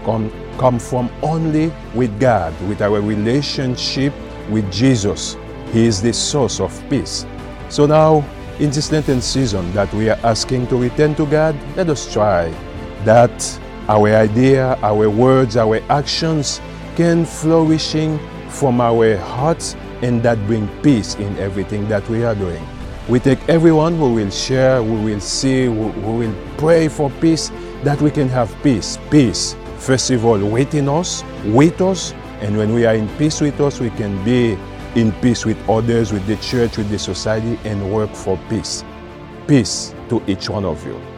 come from only with God, with our relationship with Jesus. He is the source of peace. So now, in this Lenten season that we are asking to return to God, let us try that our idea, our words, our actions can flourishing from our hearts, and that bring peace in everything that we are doing. We take everyone who will share, who will see, who will pray for peace, that we can have peace. Peace, first of all, within us, with us, and when we are in peace with us, we can be in peace with others, with the church, with the society, and work for peace. Peace to each one of you.